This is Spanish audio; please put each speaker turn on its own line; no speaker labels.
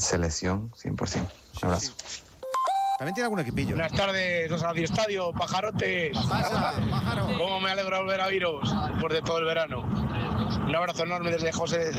selección 100%. Un abrazo.
También tiene algún equipillo.
Buenas tardes, los Radio Estadio, pajarotes.
Pájaro.
¿Cómo me alegro volver a oíros después de todo el verano? Un abrazo enorme desde José